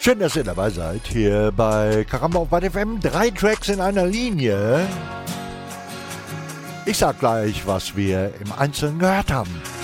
Schön, dass ihr dabei seid, hier bei Karamba auf Bad FM. 3 Tracks in einer Linie. Ich sag gleich, was wir im Einzelnen gehört haben.